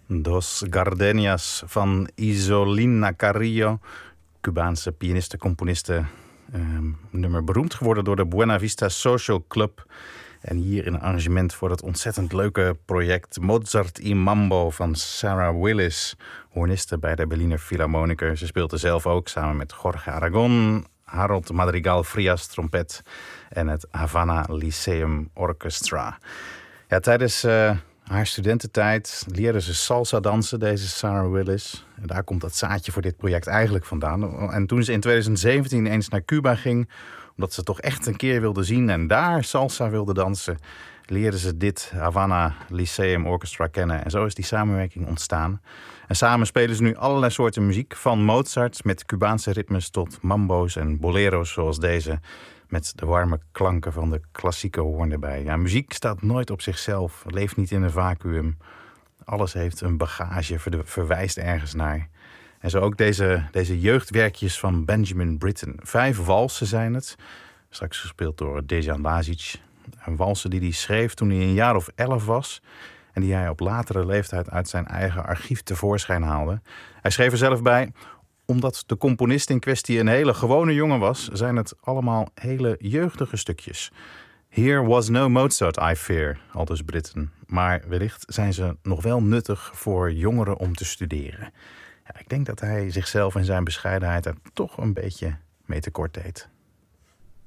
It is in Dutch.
Dos Gardenias van Isolina Carrillo, Cubaanse pianiste-componiste. Nummer beroemd geworden door de Buena Vista Social Club. En hier in een arrangement voor het ontzettend leuke project Mozart y Mambo van Sarah Willis, hoorniste bij de Berliner Philharmoniker. Ze speelt er zelf ook samen met Jorge Aragon, Harold Madrigal Frias trompet en het Havana Lyceum Orchestra. Ja, tijdens haar studententijd leerde ze salsa dansen, deze Sarah Willis. En daar komt dat zaadje voor dit project eigenlijk vandaan. En toen ze in 2017 eens naar Cuba ging, omdat ze toch echt een keer wilde zien en daar salsa wilde dansen, leerde ze dit Havana Lyceum Orchestra kennen. En zo is die samenwerking ontstaan. En samen spelen ze nu allerlei soorten muziek, van Mozart met Cubaanse ritmes tot mambo's en bolero's zoals deze, met de warme klanken van de klassieke hoorn erbij. Ja, muziek staat nooit op zichzelf, leeft niet in een vacuüm. Alles heeft een bagage, verwijst ergens naar. En zo ook deze jeugdwerkjes van Benjamin Britten. 5 walsen zijn het, straks gespeeld door Dejan Lazic. Een walsen die hij schreef toen hij een jaar of 11 was en die hij op latere leeftijd uit zijn eigen archief tevoorschijn haalde. Hij schreef er zelf bij: omdat de componist in kwestie een hele gewone jongen was, zijn het allemaal hele jeugdige stukjes. Here was no Mozart, I fear, aldus Britten. Maar wellicht zijn ze nog wel nuttig voor jongeren om te studeren. Ja, ik denk dat hij zichzelf in zijn bescheidenheid er toch een beetje mee tekort deed.